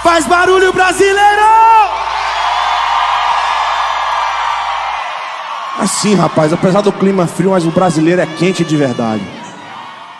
Faz barulho, brasileiro! Assim, rapaz, apesar do clima frio, mas o brasileiro é quente de verdade.